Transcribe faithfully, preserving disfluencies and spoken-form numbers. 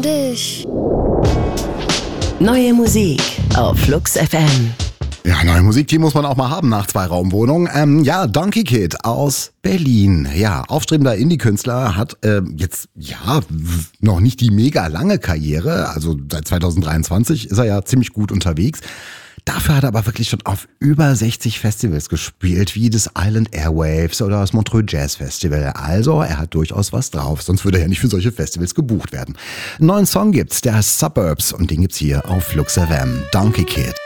Dich. Neue Musik auf Flux F M. Ja, neue Musik, die muss man auch mal haben nach zwei Raumwohnungen. Ähm, ja, Donkey Kid aus Berlin. Ja, aufstrebender Indie-Künstler, hat äh, jetzt, ja, w- noch nicht die mega lange Karriere. Also seit zwanzig dreiundzwanzig ist er ja ziemlich gut unterwegs. Dafür hat er aber wirklich schon auf über sechzig Festivals gespielt, wie das Island Airwaves oder das Montreux Jazz Festival. Also, er hat durchaus was drauf, sonst würde er ja nicht für solche Festivals gebucht werden. Einen neuen Song gibt's, der heißt Suburbs, und den gibt's hier auf Flux F M. Donkey Kid.